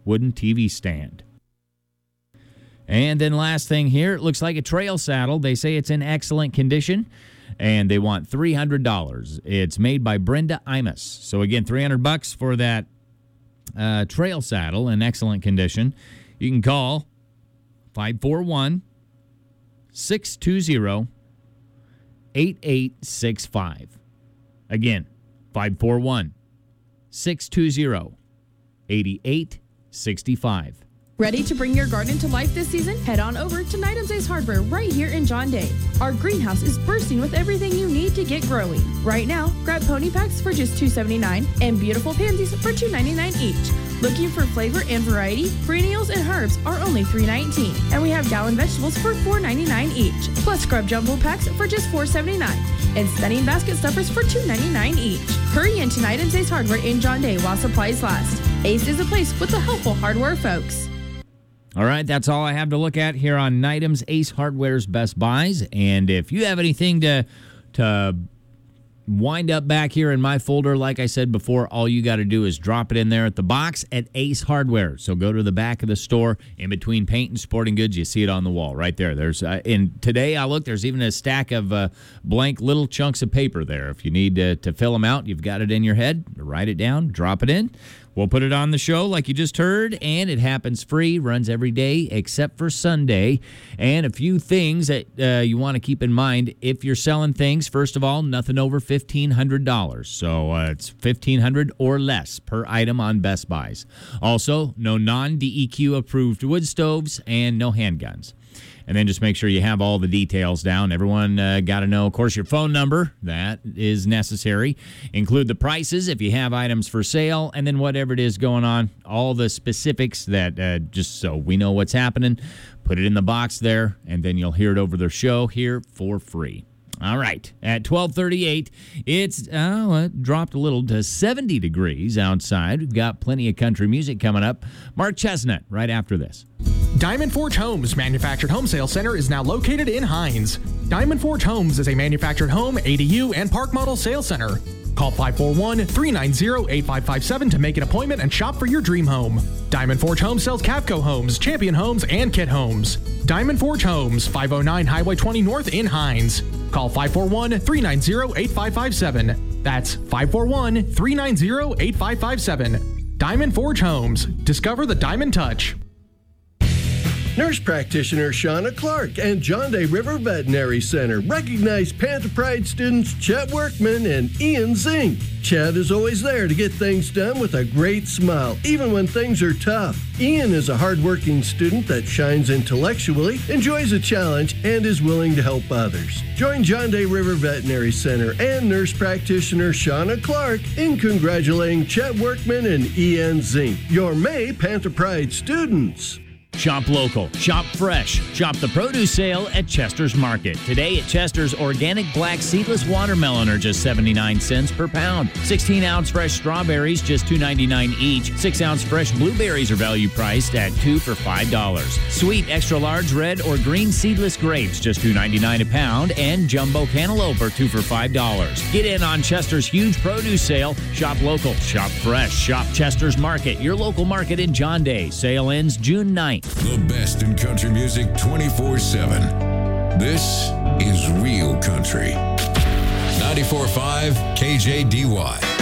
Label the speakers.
Speaker 1: wooden TV stand. And then last thing here, it looks like a trail saddle. They say it's in excellent condition, and they want $300. It's made by Brenda Imus. So again, $300 for that trail saddle in excellent condition. You can call 541-620-8865. Again, 541-620-8865.
Speaker 2: Ready to bring your garden to life this season? Head on over to Nitems Ace Hardware right here in John Day. Our greenhouse is bursting with everything you need to get growing. Right now, grab pony packs for just $2.79 and beautiful pansies for $2.99 each. Looking for flavor and variety? Perennials and herbs are only $3.19, and we have gallon vegetables for $4.99 each. Plus scrub jumbo packs for just $4.79 and stunning basket stuffers for $2.99 each. Hurry into Nitems Ace Hardware in John Day while supplies last. Ace is a place with the helpful hardware folks.
Speaker 1: All right, that's all I have to look at here on Nitems Ace Hardware's Best Buys. And if you have anything to wind up back here in my folder, like I said before, all you got to do is drop it in there at the box at Ace Hardware. So go to the back of the store, in between paint and sporting goods, you see it on the wall right there. There's and today I look, there's even a stack of blank little chunks of paper there. If you need to fill them out, you've got it in your head, write it down, drop it in. We'll put it on the show like you just heard, and it happens free, runs every day except for Sunday. And a few things that you want to keep in mind if you're selling things. First of all, nothing over $1,500. So it's $1,500 or less per item on Best Buys. Also, no non-DEQ approved wood stoves and no handguns. And then just make sure you have all the details down. Everyone got to know, of course, your phone number. That is necessary. Include the prices if you have items for sale. And then whatever it is going on, all the specifics that just so we know what's happening. Put it in the box there, and then you'll hear it over the show here for free. All right. At 12:38, it dropped a little to 70 degrees outside. We've got plenty of country music coming up. Mark Chestnut right after this.
Speaker 3: Diamond Forge Homes Manufactured Home Sale Center is now located in Hines. Diamond Forge Homes is a manufactured home, ADU, and park model sales center. Call 541-390-8557 to make an appointment and shop for your dream home. Diamond Forge Homes sells Cavco Homes, Champion Homes, and Kit Homes. Diamond Forge Homes, 509 Highway 20 North in Hines. Call 541-390-8557. That's 541-390-8557. Diamond Forge Homes. Discover the Diamond Touch.
Speaker 4: Nurse practitioner Shauna Clark and John Day River Veterinary Center recognize Panther Pride students Chet Workman and Ian Zink. Chet is always there to get things done with a great smile, even when things are tough. Ian is a hardworking student that shines intellectually, enjoys a challenge, and is willing to help others. Join John Day River Veterinary Center and nurse practitioner Shauna Clark in congratulating Chet Workman and Ian Zink, your May Panther Pride students.
Speaker 1: Shop local, shop fresh, shop the produce sale at Chester's Market. Today at Chester's, organic black seedless watermelon are just 79 cents per pound. 16-ounce fresh strawberries, just $2.99 each. 6-ounce fresh blueberries are value priced at $2 for $5. Sweet extra large red or green seedless grapes, just $2.99 a pound. And jumbo cantaloupe are $2 for $5. Get in on Chester's huge produce sale. Shop local, shop fresh, shop Chester's Market, your local market in John Day. Sale ends June 9th.
Speaker 5: The best in country music 24/7. This is Real Country. 94.5 KJDY.